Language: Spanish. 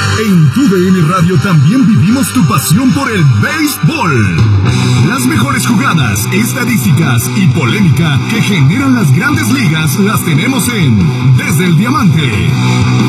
En TUDN Radio también vivimos tu pasión por el béisbol. Las mejores jugadas, estadísticas y polémica que generan las grandes ligas las tenemos en Desde el Diamante.